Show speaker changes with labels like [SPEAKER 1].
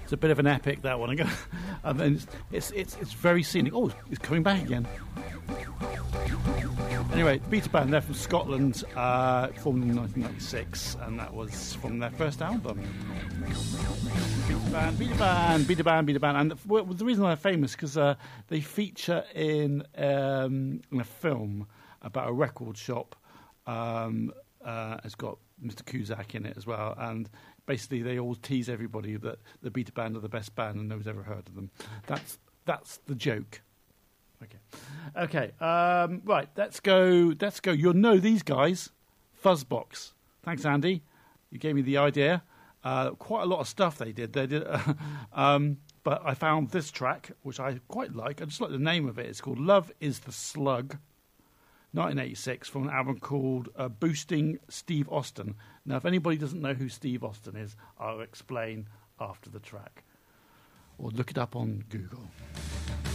[SPEAKER 1] It's a bit of an epic, that one. And then it's very scenic. Oh, it's coming back again. Anyway, Beta Band, they're from Scotland, formed in 1996, and that was from their first album. Beta Band. And the reason they're famous because they feature in a film about a record shop. It's got Mr. Cusack in it as well, and basically they all tease everybody that the Beta Band are the best band and nobody's ever heard of them. That's the joke. Okay. Right, let's go. You'll know these guys. Fuzzbox. Thanks, Andy. You gave me the idea. Quite a lot of stuff they did. But I found this track, which I quite like. I just like the name of it. It's called Love is the Slug, 1986, from an album called Boosting Steve Austin. Now, if anybody doesn't know who Steve Austin is, I'll explain after the track. Or look it up on Google.